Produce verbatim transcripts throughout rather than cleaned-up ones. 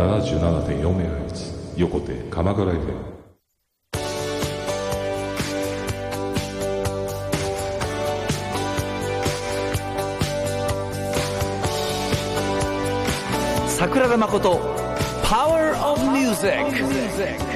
ななじゅうななてんよんメガヘルツ 横手鎌倉 エフエム。 桜田誠パワーオブミュージック。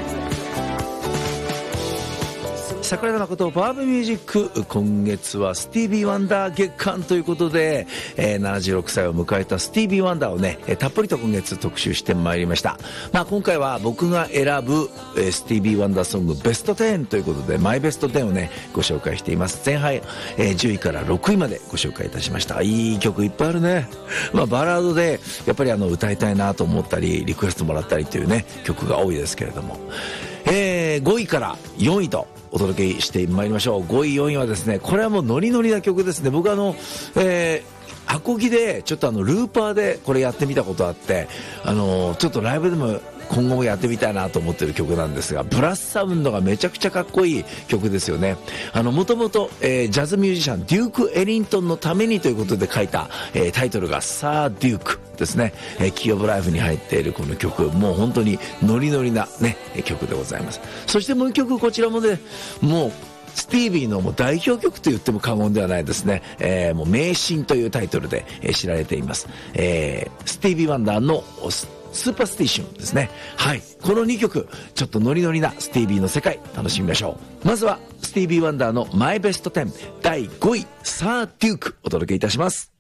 桜田誠パワーオブミュージック、今月はスティービー・ワンダー月間ということで、えー、ななじゅうろくさいを迎えたスティービー・ワンダーをね、えー、たっぷりと今月特集してまいりました。まあ今回は僕が選ぶ、えー、スティービー・ワンダーソングベストテンということで、マイベストテンをねご紹介しています。前半、えー、じゅういからろくいまでご紹介いたしました。いい曲いっぱいあるね。まあバラードでやっぱりあの歌いたいなと思ったりリクエストもらったりというね曲が多いですけれども、えー、ごいからよんいとお届けしてまいりましょう。ごいよんいはですね、これはもうノリノリな曲ですね。僕あの、えー、アコギでちょっとあのルーパーでこれやってみたことあって、あのちょっとライブでも今後もやってみたいなと思ってる曲なんですが、ブラスサウンドがめちゃくちゃかっこいい曲ですよね。あのもともとジャズミュージシャンデューク・エリントンのためにということで書いた、えー、タイトルがサー・デュークですね。えー、キー・オブ・ライフに入っているこの曲、もう本当にノリノリなね曲でございます。そしてもう一曲、こちらもね、もうスティービーのもう代表曲と言っても過言ではないですね。えー、もう名シーンというタイトルで、えー、知られています。えー、スティービー・ワンダーのスーパースティションですね。はい、このにきょくちょっとノリノリなスティービーの世界楽しみましょう。まずはスティービー・ワンダーのマイベストテンだいごいサー・デュークお届けいたします。